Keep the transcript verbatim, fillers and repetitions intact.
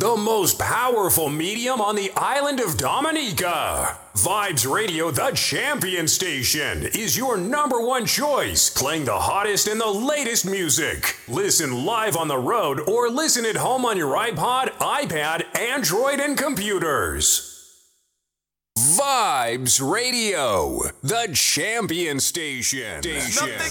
the most powerful medium on the island of Dominica. Vibes Radio, the champion station, is your number one choice, playing the hottest and the latest music. Listen live on the road or listen at home on your iPod, iPad, Android, and computers. Vibes Radio, the champion station. station. Nothing